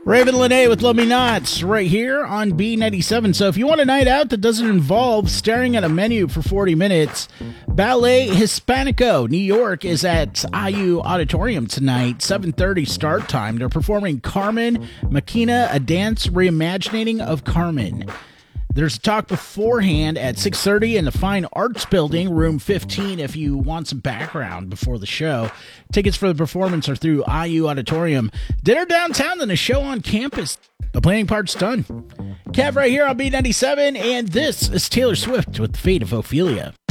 Raven Lene with Love Me Nots right here on B97. So if you want a night out that doesn't involve staring at a menu for 40 minutes, Ballet Hispanico New York is at IU Auditorium tonight, 7:30 start time. They're performing Carmen Maquina, a dance reimagining of Carmen. There's a talk beforehand at 6:30 in the Fine Arts Building, room 15, if you want some background before the show. Tickets for the performance are through IU Auditorium. Dinner downtown, then a show on campus. The planning part's done. Kev right here on B97, and this is Taylor Swift with The Fate of Ophelia.